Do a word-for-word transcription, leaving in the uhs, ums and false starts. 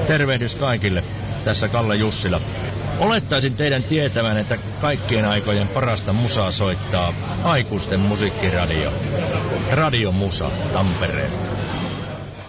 Tervehdys kaikille. Tässä Kalle Jussila. Olettaisin teidän tietävän, että kaikkien aikojen parasta musaa soittaa aikuisten musiikkiradio. Radio Musa Tampereelta.